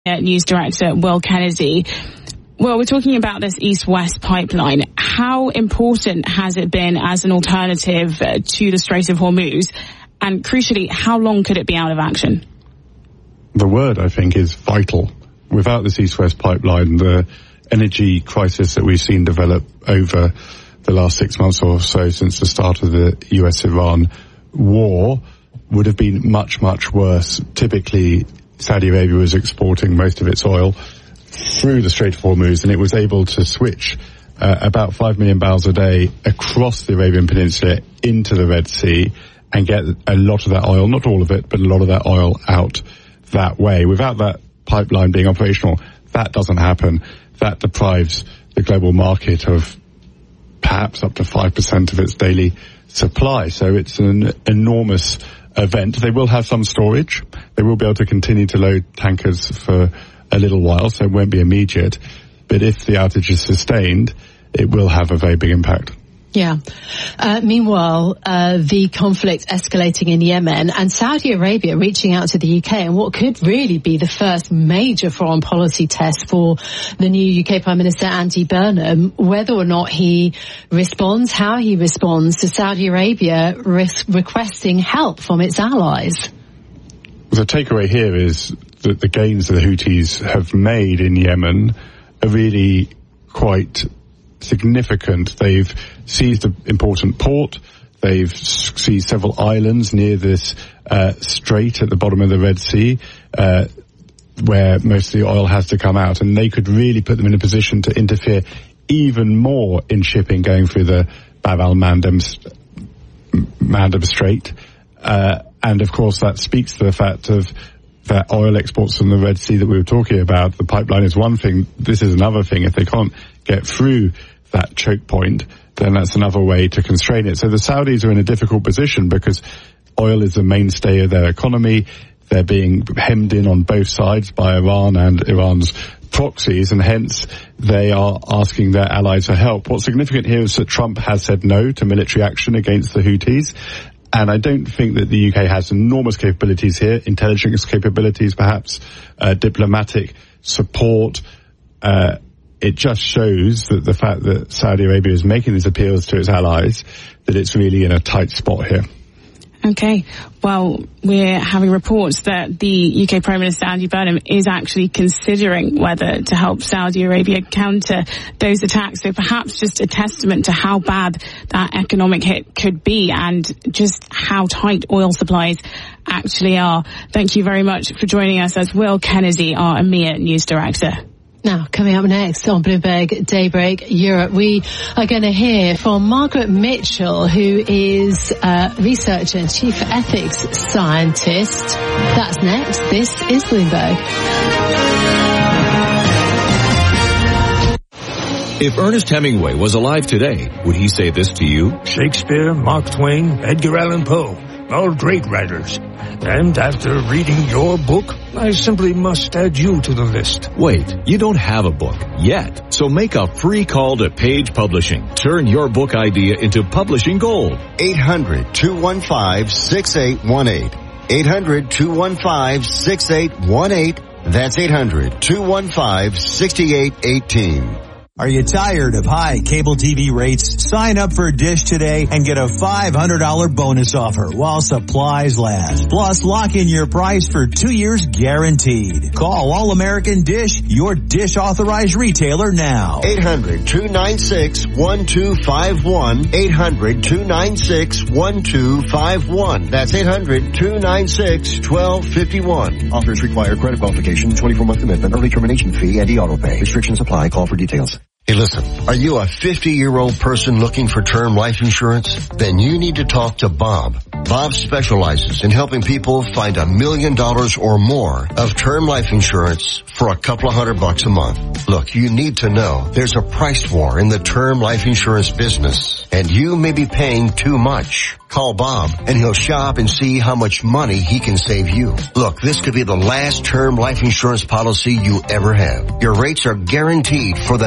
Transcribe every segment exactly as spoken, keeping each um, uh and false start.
News Director Will Kennedy. Well, we're talking about this East-West pipeline. How important has it been as an alternative to the Strait of Hormuz? And crucially, how long could it be out of action? The word, I think, is vital. Without this East-West pipeline, the energy crisis that we've seen develop over the last six months or so since the start of the U S Iran war would have been much, much worse. Typically, Saudi Arabia was exporting most of its oil through the Strait of Hormuz, and it was able to switch uh, about five million barrels a day across the Arabian Peninsula into the Red Sea and get a lot of that oil, not all of it, but a lot of that oil out that way. Without that pipeline being operational, that doesn't happen. That deprives the global market of perhaps up to five percent of its daily supply. So it's an enormous event. They will have some storage. They will be able to continue to load tankers for a little while, so it won't be immediate. But if the outage is sustained, it will have a very big impact. Yeah. Uh, meanwhile, uh, the conflict escalating in Yemen and Saudi Arabia reaching out to the U K and what could really be the first major foreign policy test for the new U K Prime Minister Andy Burnham, whether or not he responds, how he responds to Saudi Arabia ris- requesting help from its allies. The takeaway here is that the gains that the Houthis have made in Yemen are really quite significant. They've seized an important port. They've seized several islands near this uh, strait at the bottom of the Red Sea, uh, where most of the oil has to come out. And they could really put them in a position to interfere even more in shipping going through the Bab al-Mandeb Mandeb Strait. Uh, and of course, that speaks to the fact of that oil exports from the Red Sea that we were talking about. The pipeline is one thing. This is another thing. If they can't get through that choke point, then that's another way to constrain it. So the Saudis are in a difficult position because oil is the mainstay of their economy. They're being hemmed in on both sides by Iran and Iran's proxies, and hence they are asking their allies for help. What's significant here is that Trump has said no to military action against the Houthis. And I don't think that the U K has enormous capabilities here, intelligence capabilities perhaps, uh, diplomatic support. Uh, it just shows that the fact that Saudi Arabia is making these appeals to its allies, that it's really in a tight spot here. Okay. Well, we're having reports that the U K Prime Minister Andy Burnham is actually considering whether to help Saudi Arabia counter those attacks. So perhaps just a testament to how bad that economic hit could be and just how tight oil supplies actually are. Thank you very much for joining us. That's Will Kennedy, our EMEA News Director. Now, coming up next on Bloomberg Daybreak Europe, we are going to hear from Margaret Mitchell, who is a researcher and chief ethics scientist. That's next. This is Bloomberg. If Ernest Hemingway was alive today, would he say this to you? Shakespeare, Mark Twain, Edgar Allan Poe, all great writers. And after reading your book, I simply must add you to the list. Wait, you don't have a book yet. So make a free call to Page Publishing. Turn your book idea into publishing gold. eight hundred, two one five, six eight one eight. eight hundred, two one five, six eight one eight. That's eight hundred, two one five, six eight one eight. Are you tired of high cable T V rates? Sign up for Dish today and get a five hundred dollars bonus offer while supplies last. Plus, lock in your price for two years guaranteed. Call All American Dish, your Dish authorized retailer now. eight hundred, two nine six, one two five one. eight hundred, two nine six, one two five one. That's eight hundred, two nine six, one two five one. Offers require credit qualification, twenty-four month commitment, early termination fee, and e-auto pay. Restrictions apply. Call for details. Hey, listen, are you a fifty-year-old person looking for term life insurance? Then you need to talk to Bob. Bob specializes in helping people find a million dollars or more of term life insurance for a couple of hundred bucks a month. Look, you need to know there's a price war in the term life insurance business, and you may be paying too much. Call Bob, and he'll shop and see how much money he can save you. Look, this could be the last term life insurance policy you ever have. Your rates are guaranteed for the next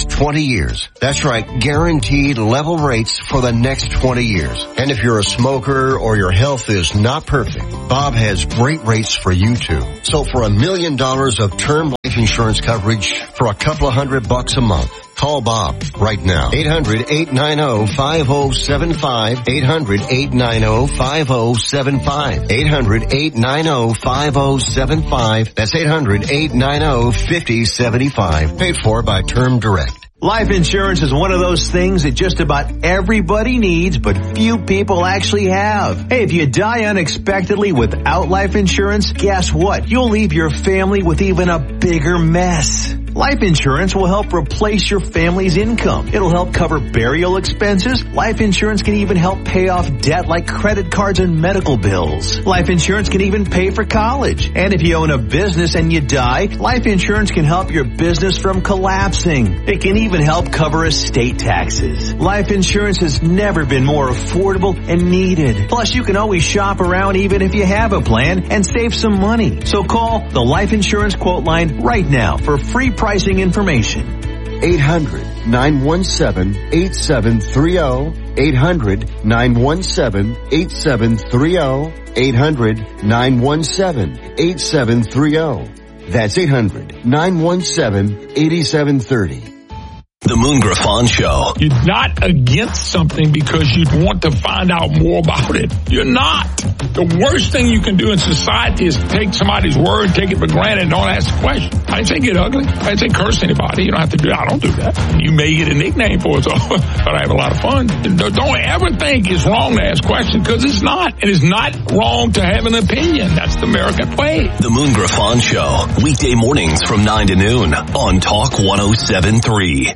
next twenty years. That's right, guaranteed level rates for the next twenty years. And if you're a smoker or your health is not perfect, Bob has great rates for you too. So for a million dollars of term life insurance coverage for a couple of hundred bucks a month, call Bob right now. eight hundred, eight nine zero, five zero seven five. eight hundred, eight nine zero, five zero seven five. eight hundred, eight nine zero, five zero seven five. That's eight hundred, eight nine zero, five zero seven five. Paid for by Term Direct. Life insurance is one of those things that just about everybody needs, but few people actually have. Hey, if you die unexpectedly without life insurance, guess what? You'll leave your family with even a bigger mess. Life insurance will help replace your family's income. It'll help cover burial expenses. Life insurance can even help pay off debt like credit cards and medical bills. Life insurance can even pay for college. And if you own a business and you die, life insurance can help your business from collapsing. It can even help cover estate taxes. Life insurance has never been more affordable and needed. Plus, you can always shop around even if you have a plan and save some money. So call the Life Insurance Quote Line right now for free pricing information. eight hundred, nine one seven, eight seven three zero. eight hundred, nine one seven, eight seven three zero. eight hundred, nine one seven, eight seven three zero. That's eight hundred, nine one seven, eight seven three zero. The Moon Griffon Show. You're not against something because you want to find out more about it. You're not. The worst thing you can do in society is take somebody's word, take it for granted, and don't ask a question. I didn't say get ugly. I didn't say curse anybody. You don't have to do that. I don't do that. You may get a nickname for it, so, but I have a lot of fun. Don't ever think it's wrong to ask questions, because it's not. And it's not wrong to have an opinion. That's the American way. The Moon Griffon Show. Weekday mornings from nine to noon on Talk one oh seven point three.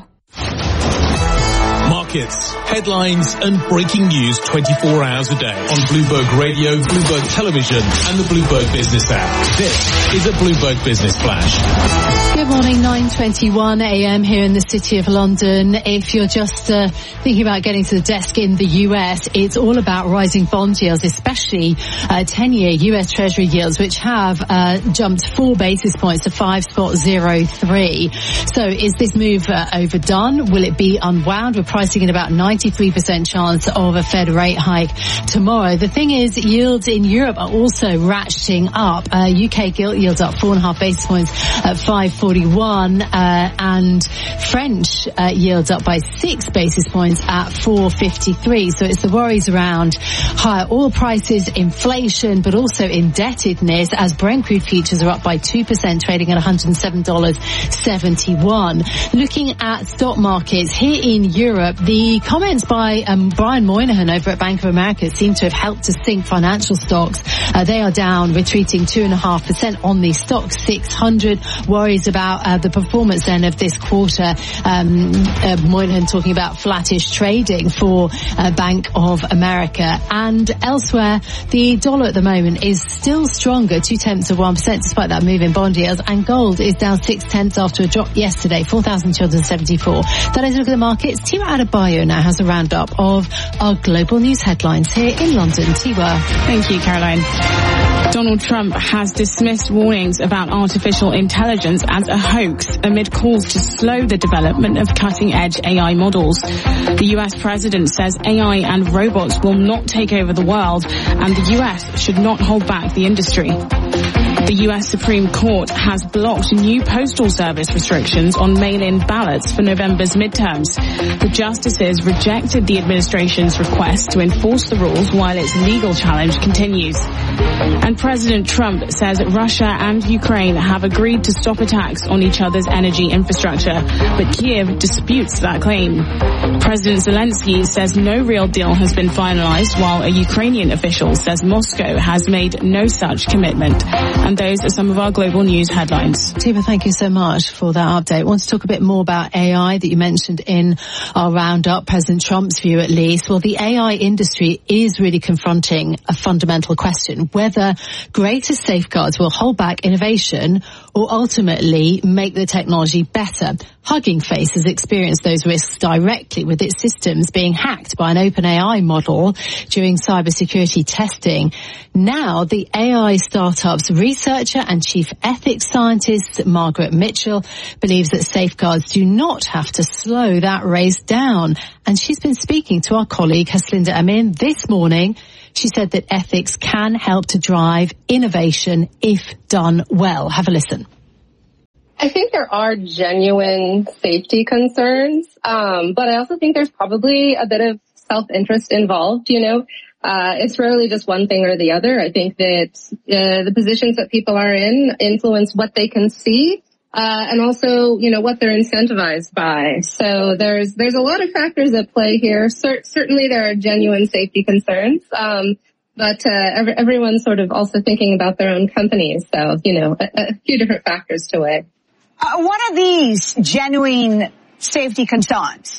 Markets, headlines and breaking news twenty-four hours a day on Bloomberg Radio, Bloomberg Television and the Bloomberg Business app. This is a Bloomberg Business Flash. Good morning, nine twenty-one a m here in the City of London. If you're just uh, thinking about getting to the desk in the U S, it's all about rising bond yields, especially uh, ten-year U S Treasury yields, which have uh, jumped four basis points to five point zero three. So is this move uh, overdone? Will it be unwound? We're pricing in about ninety-three percent chance of a Fed rate hike tomorrow. The thing is, yields in Europe are also ratcheting up. Uh, U K gilt yields up four and a half basis points at five forty-one, uh, and French uh, yields up by six basis points at four fifty-three. So it's the worries around higher oil prices, inflation, but also indebtedness, as Brent crude futures are up by two percent, trading at one hundred seven dollars seventy-one. Looking at stock markets here in Europe, the comments by um, Brian Moynihan over at Bank of America seem to have helped to sink financial stocks. Uh, they are down, retreating two and a half percent on the stock six hundred. Worries about uh, the performance then of this quarter. Um, uh, Moynihan talking about flattish trading for uh, Bank of America. And elsewhere, the dollar at the moment is still stronger, two tenths of one percent, despite that move in bond yields. And gold is down six tenths after a drop yesterday, four thousand two hundred seventy-four. That is a look at the markets. Tima Adebayo now has a roundup of our global news headlines here in London. Tima. Thank you, Caroline. Donald Trump has dismissed warnings about artificial intelligence as a hoax amid calls to slow the development of cutting-edge A I models. The U S president says A I and robots will not take over the world, and the U S should not hold back the industry. The U S Supreme Court has blocked new postal service restrictions on mail-in ballots for November's midterms. The justices rejected the administration's request to enforce the rules while its legal challenge continues. And President Trump says Russia and Ukraine have agreed to stop attacks on each other's energy infrastructure, but Kiev disputes that claim. President Zelensky says no real deal has been finalized, while a Ukrainian official says Moscow has made no such commitment. And those are some of our global news headlines. Tima, thank you so much for that update. I want to talk a bit more about A I that you mentioned in our roundup, President Trump's view at least. Well, the A I industry is really confronting a fundamental question, whether greater safeguards will hold back innovation or ultimately make the technology better. Hugging Face has experienced those risks directly with its systems being hacked by an OpenAI model during cybersecurity testing. Now, the A I startup's researcher and chief ethics scientist, Margaret Mitchell, believes that safeguards do not have to slow that race down. And she's been speaking to our colleague Haslinda Amin this morning. She said that ethics can help to drive innovation if done well. Have a listen. I think there are genuine safety concerns, um, but I also think there's probably a bit of self-interest involved, you know. Uh, it's rarely just one thing or the other. I think that uh, the positions that people are in influence what they can see, uh, and also, you know, what they're incentivized by. So there's there's a lot of factors at play here. Cer- certainly there are genuine safety concerns, um, but uh, every, everyone's sort of also thinking about their own companies. So, you know, a, a few different factors to weigh. Uh, what are these genuine safety concerns?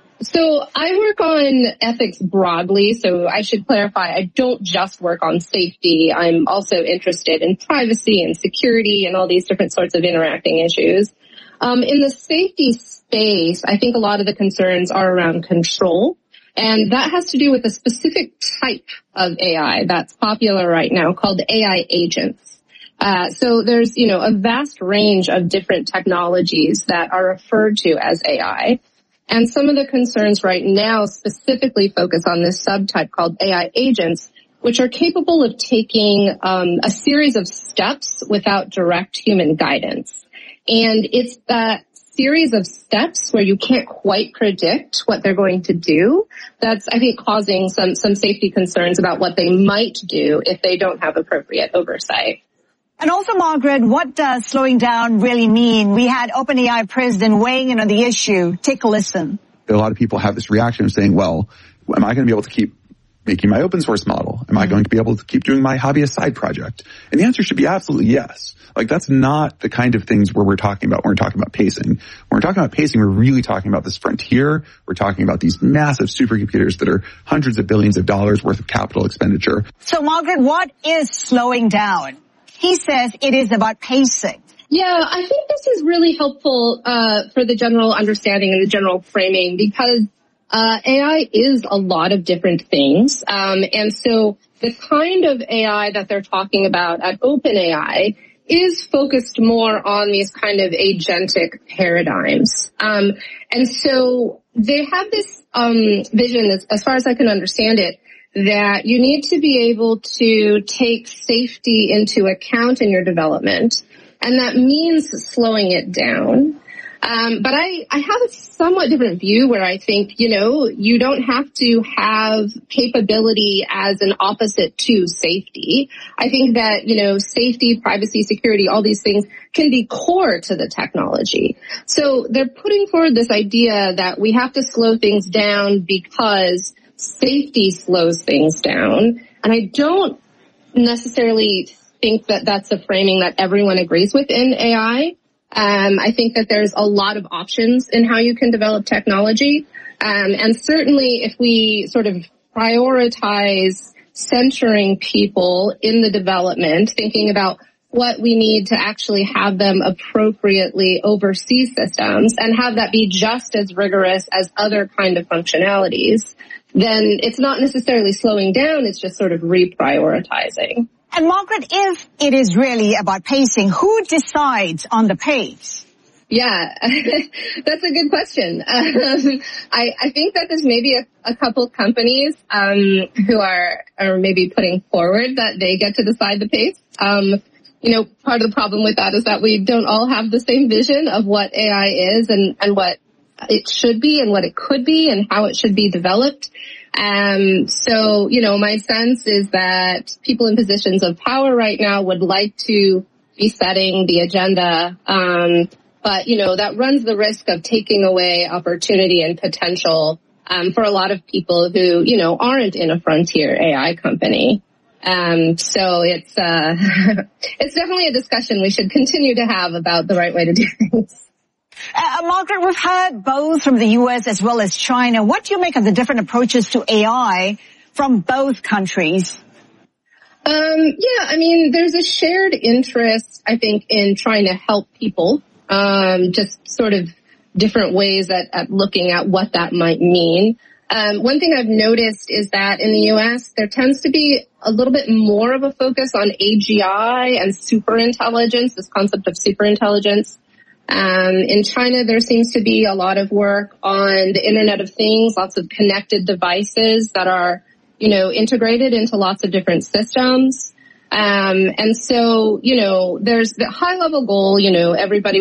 So I work on ethics broadly, so I should clarify, I don't just work on safety. I'm also interested in privacy and security and all these different sorts of interacting issues. Um, in the safety space, I think a lot of the concerns are around control, and that has to do with a specific type of A I that's popular right now called A I agents. Uh, so there's, you know, a vast range of different technologies that are referred to as A I. And some of the concerns right now specifically focus on this subtype called A I agents, which are capable of taking um, a series of steps without direct human guidance. And it's that series of steps where you can't quite predict what they're going to do that's, I think, causing some, some safety concerns about what they might do if they don't have appropriate oversight. And also, Margaret, what does slowing down really mean? We had OpenAI president weighing in on the issue. Take a listen. A lot of people have this reaction of saying, well, am I going to be able to keep making my open source model? Am I going to be able to keep doing my hobbyist side project? And the answer should be absolutely yes. Like, that's not the kind of things where we're talking about when we're talking about pacing. When we're talking about pacing, we're really talking about this frontier. We're talking about these massive supercomputers that are hundreds of billions of dollars worth of capital expenditure. So, Margaret, what is slowing down? He says it is about pacing. Yeah, I think this is really helpful uh for the general understanding and the general framing because uh A I is a lot of different things. Um and so the kind of A I that they're talking about at OpenAI is focused more on these kind of agentic paradigms. Um and so they have this um vision, as, as far as I can understand it, that you need to be able to take safety into account in your development, and that means slowing it down. Um, but I, I have a somewhat different view where I think, you know, you don't have to have capability as an opposite to safety. I think that, you know, safety, privacy, security, all these things can be core to the technology. So they're putting forward this idea that we have to slow things down because safety slows things down. And I don't necessarily think that that's a framing that everyone agrees with in A I. Um, I think that there's a lot of options in how you can develop technology. Um, and certainly if we sort of prioritize centering people in the development, thinking about what we need to actually have them appropriately oversee systems and have that be just as rigorous as other kind of functionalities, then it's not necessarily slowing down, it's just sort of reprioritizing. And Margaret, if it is really about pacing, who decides on the pace? Yeah, that's a good question. Um, I, I think that there's maybe a, a couple companies um, who are, are maybe putting forward that they get to decide the pace. Um, you know, part of the problem with that is that we don't all have the same vision of what A I is and, and what it should be and what it could be and how it should be developed. Um, so, you know, my sense is that people in positions of power right now would like to be setting the agenda. Um, but, you know, that runs the risk of taking away opportunity and potential, um, for a lot of people who, you know, aren't in a frontier A I company. Um, so it's, uh, it's definitely a discussion we should continue to have about the right way to do things. Uh, Margaret, we've heard both from the U S as well as China. What do you make of the different approaches to A I from both countries? Um, yeah, I mean, there's a shared interest, I think, in trying to help people, um, just sort of different ways at, at looking at what that might mean. Um, one thing I've noticed is that in the U S, there tends to be a little bit more of a focus on A G I and superintelligence, this concept of superintelligence. Um, in China, there seems to be a lot of work on the Internet of Things, lots of connected devices that are, you know, integrated into lots of different systems. Um, and so, you know, there's the high level goal, you know, everybody